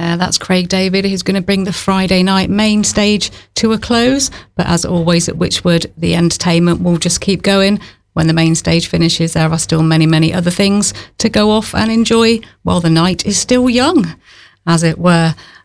Yeah, that's Craig David, who's going to bring the Friday night main stage to a close. But as always at Witchwood, the entertainment will just keep going. When the main stage finishes, there are still many, many other things to go off and enjoy while the night is still young, as it were.